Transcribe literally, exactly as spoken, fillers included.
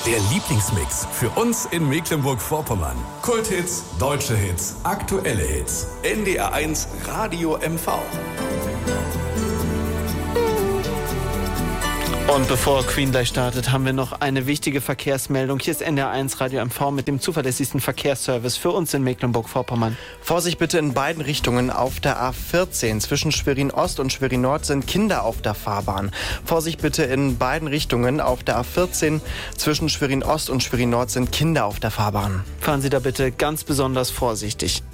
Der Lieblingsmix für uns in Mecklenburg-Vorpommern. Kulthits, deutsche Hits, aktuelle Hits. N D R eins Radio M V. Und bevor Queen gleich startet, haben wir noch eine wichtige Verkehrsmeldung. Hier ist N D R eins Radio M V mit dem zuverlässigsten Verkehrsservice für uns in Mecklenburg-Vorpommern. Vorsicht bitte in beiden Richtungen auf der A vierzehn. Zwischen Schwerin-Ost und Schwerin-Nord sind Kinder auf der Fahrbahn. Vorsicht bitte in beiden Richtungen auf der A vierzehn. Zwischen Schwerin-Ost und Schwerin-Nord sind Kinder auf der Fahrbahn. Fahren Sie da bitte ganz besonders vorsichtig.